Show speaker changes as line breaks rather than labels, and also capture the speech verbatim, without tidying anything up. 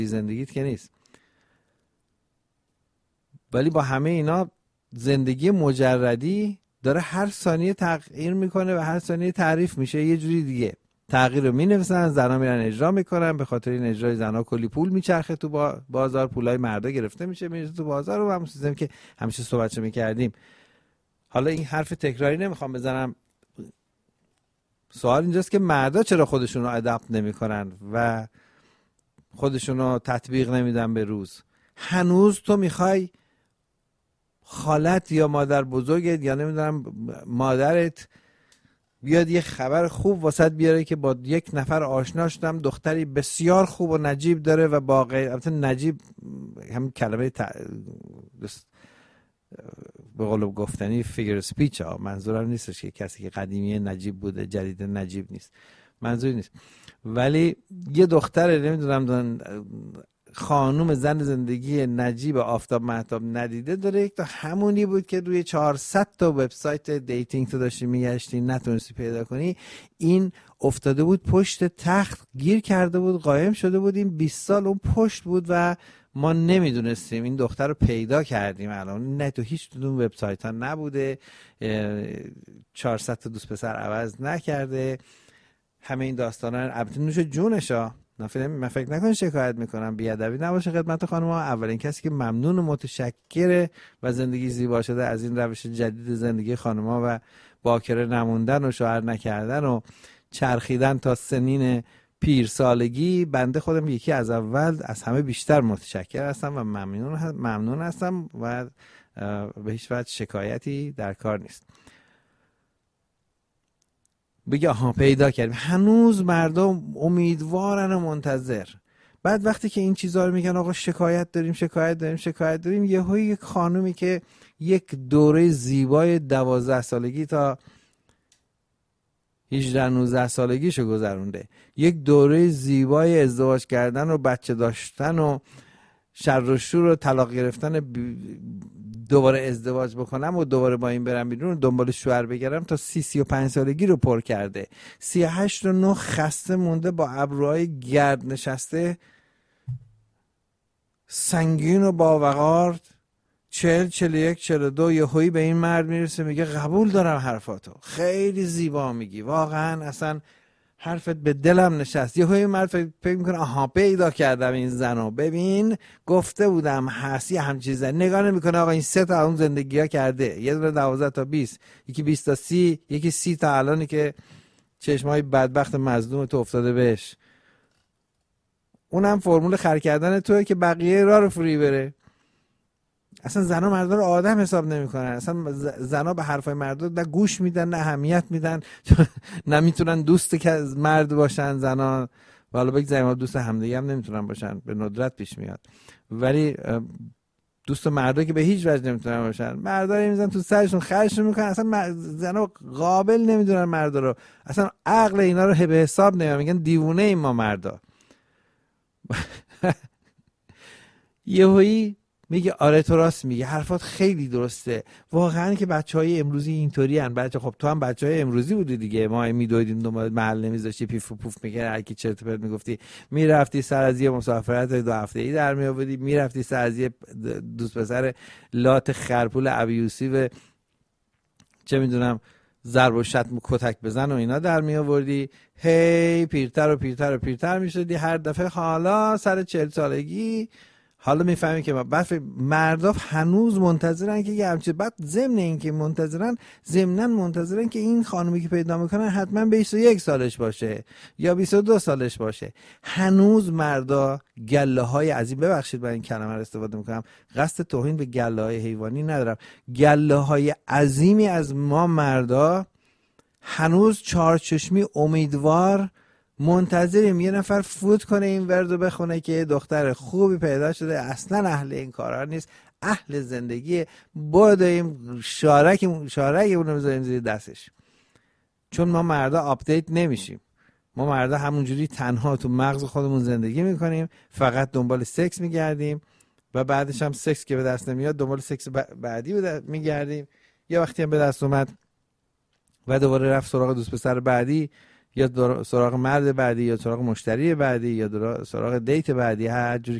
زندگیت که نیست. ولی با همه اینا زندگی مجردی داره هر ثانیه تغییر میکنه و هر ثانیه تعریف میشه یه جوری دیگه. تغییر رو مینویسن، زنا میرن اجرا میکنن، به خاطر این اجرای زنا کلی پول میچرخه تو بازار، پولای مردا گرفته میشه میره تو بازار و همون چیزی که همیشه صحبتشو میکردیم. حالا این حرف تکراری نمیخوام بزنم، سوال اینجاست که مردا چرا خودشون رو ادپت نمیکنن و خودشون رو تطبیق نمیدن به روز؟ هنوز تو میخوای خالت یا مادر بزرگت یا نمیدونم مادرت بیاد یه خبر خوب واسط بیاره که با یک نفر آشنا شدم، دختری بسیار خوب و نجیب داره و باقی البته نجیب هم کلمه ت... به قول گفتنی فیگر سپیچ ها، منظورم نیستش که کسی که قدیمی نجیب بوده جدید نجیب نیست، منظوری نیست، ولی یه دختر نمیدونم خانوم زن زندگی نجیب آفتاب مهتاب ندیده داره، یک تا همونی بود که روی چهارصد تا وبسایت دیتینگ تو داشتی میگشتی نتونستی پیدا کنی. این افتاده بود پشت تخت، گیر کرده بود، قایم شده بود، این بیست سال اون پشت بود و ما نمیدونستیم. این دختر رو پیدا کردیم الان، نه تو هیچ کدوم وبسایت ها نبوده، چهارصد تا دوست پسر عوض نکرده، همه این داستانا البته نوش جونشا. من فکر نکنم شکایت میکنم، بیادبی نباشه خدمت خانم‌ها. اولین کسی که ممنون و متشکر و زندگی زیبا شده از این روش جدید زندگی خانم‌ها و باکره نموندن و شوهر نکردن و چرخیدن تا سنین پیر سالگی، بنده خودم یکی از اول از همه بیشتر متشکر هستم و ممنون ممنون هستم و به هیچ وجه شکایتی در کار نیست. بگه آها پیدا کردیم. هنوز مردم امیدوارن و منتظر. بعد وقتی که این چیزا رو میگن آقا شکایت داریم شکایت داریم شکایت داریم، یهو یک خانومی که یک دوره زیبای دوازده سالگی تا هجده نوزده سالگیشو گذرونده، یک دوره زیبای ازدواج کردن و بچه داشتن و شر و شور و طلاق گرفتن، دوباره ازدواج بکنم و دوباره با این برم بیرون دنبال شوهر بگیرم، تا سی سی و پنج سالگی رو پر کرده. سی و هشت و نه خسته مونده با ابروهای گرد نشسته سنگین و باوقار. چهل چهل و یک چهل و دو یهویی به این مرد میرسه میگه قبول دارم حرفاتو، خیلی زیبا میگی، واقعا اصلا حرفت به دلم نشست. یهویی مرد فکر میکنه آها پیدا کردم این زنو، ببین گفته بودم هست یه همچین زن. نگاه نمیکنه آقا این سه تا اون زندگی ها کرده، یه دونه دوازده تا بیست، یکی بیست تا سی، یکی سی تا الانی که چشمای بدبخت مظلوم تو افتاده بهش. اونم فرمول خر کردن توئه که بقیه راه رو فری بره. اصلا زنا مردا رو آدم حساب نمیکنن، اصلا زنا به حرفای مردا نه گوش میدن نه اهمیت میدن، نه میتونن دوست که مرد باشن زنا، والا بگذاریم دوست همدیگه هم نمیتونن باشن، به ندرت پیش میاد، ولی دوست مردا که به هیچ وجه نمیتونن باشن. مردا رو میزنن تو سرشون خرجشون میکنن، اصلا زنا قابل نمیدونن مردا رو، اصلا عقل اینا رو به حساب نمیارن، میگن دیوونه ایم ما مردا. یهویی میگه آره تو راست میگه، حرفات خیلی درسته، واقعا که بچهای امروزی اینطوری ان. بچه خب تو هم بچهای امروزی بودی دیگه، ما میدویدیم دنبال محل نمیذاشتی، پیف و پوف میکردی، هر کی چرت و پرت میگفتی، میرفتی سر از یه مسافرت دو هفته‌ای در میآوردی، میرفتی سر از یه دوست پسر لات خرپول ابیوسی و چه میدونم ضرب و شتم و کتک بزن و اینا در میآوردی، هی پیرتر و پیرتر و پیرتر میشدی هر دفعه. حالا سر چهل سالگی حالا میفهمی که بعد مردا هنوز منتظرن که یه همچین، بعد ضمن این که منتظرن ضمناً منتظرن که این خانومی که پیدا میکنن حتما بیست و یک سالش باشه یا بیست و دو سالش باشه. هنوز مردا گله های عظیم، ببخشید من این کلمه رو استفاده میکنم، قصد توهین به گله های حیوانی ندارم، گله های عظیمی از ما مردا هنوز چارچشمی امیدوار منتظریم یه نفر فوت کنه این وردو بخونه که دختر خوبی پیدا شده، اصلا اهل این کارا نیست، اهل زندگی، بادیم شارک شارک اونو بذاریم زیر دستش. چون ما مردا آپدیت نمیشیم، ما مردا همونجوری تنها تو مغز خودمون زندگی میکنیم، فقط دنبال سکس میگردیم و بعدش هم سکس که به دست نمیاد دنبال سکس بعدی میگردیم. یه وقتی هم به دست اومد و دوباره رفت سراغ دوست پسر بعدی، یا سراغ مرد بعدی یا سراغ مشتری بعدی یا سراغ دیت بعدی، هر جوری